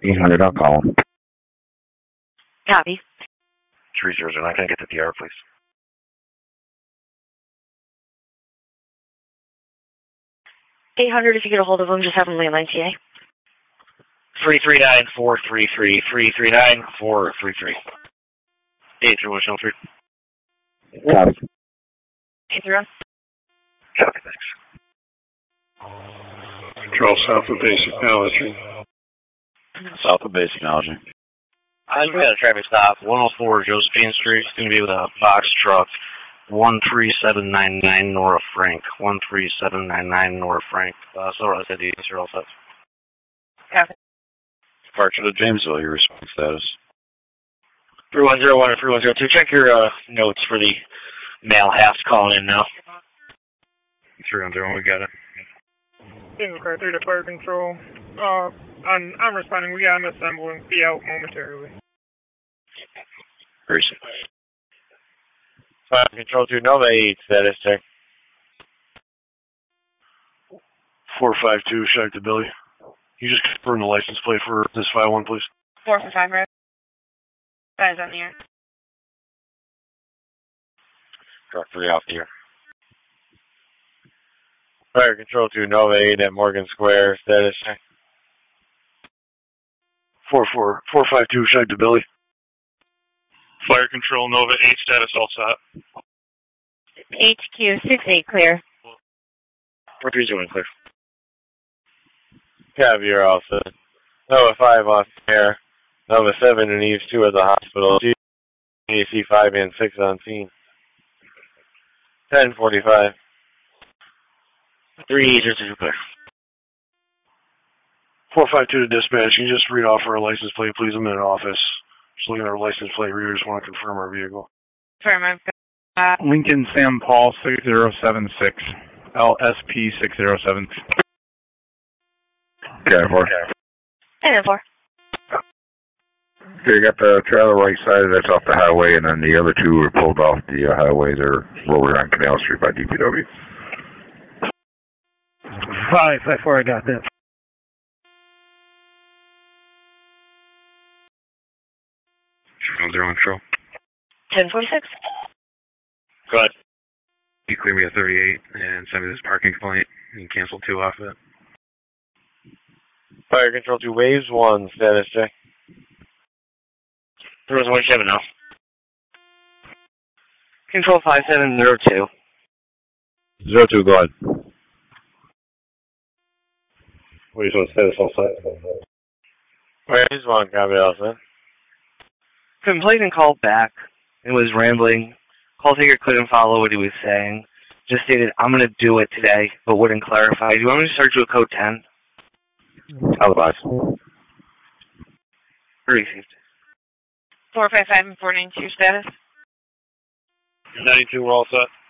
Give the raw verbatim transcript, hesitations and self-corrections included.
eight hundred, I'll call him. Copy. three zero zero nine, can I get the P R, please? eight hundred, if you get a hold of them, just have them landline T A. three three nine, four three three, three three nine, four three three. eight zero one three. Copy. eight zero. Copy, thanks. Control south of basic knowledge. South of basic knowledge. I'm going to traffic stop, one oh four Josephine Street. It's going to be with a box truck, one three seven nine nine Nora Frank. one three seven nine nine Nora Frank. Uh, so I said the answer all set. Copy. Departure to Jamesville, your response status. three one zero one or three one zero two. Check your uh, notes for the male halves calling in now. three one zero one, we got it. Single car three to fire control. Uh, I'm, I'm responding. We got an assembly. Be out momentarily. Very soon. Fire control to Nova eight, status check. four five two, shout to Billy. You just confirm the license plate for this five one, please. four for five, right? That is on the air. Truck three off the air. Fire control to Nova eight at Morgan Square, status check. four four, four five two, shout to Billy. Fire control, Nova eight, status all set. H Q six eight, clear. four three zero one, clear. Copy, you're all set. Nova five off the air. Nova seven and Eve two at the hospital. A C five and six on scene. ten forty-five. three zero zero, clear. four five two to dispatch. Can you just read off our license plate, please? I'm in an office. Just looking at our license plate reader. Just want to confirm our vehicle. Confirm. Uh, Lincoln Sam Paul six zero seven six. L S P six zero seven. Okay, four. and then four. Okay, you got the trailer right side, that's off the highway, and then the other two are pulled off the uh, highway. They're over on Canal Street by D P W. Five, five, four, I got that. Zero on control. ten forty-six. Go ahead. You clear me at thirty-eight and send me this parking complaint and cancel two off of it. Fire control to waves one, status check. There was one seven now. Control five seven zero two. Zero two, go ahead. What do you want to say this all set? Waves one, copy all set. Complainant called back and was rambling. Call taker couldn't follow what he was saying. Just stated, I'm going to do it today, but wouldn't clarify. Do you want me to search with code ten? Otherwise. Received. four five five and four nine two status. ninety-two, we're all set.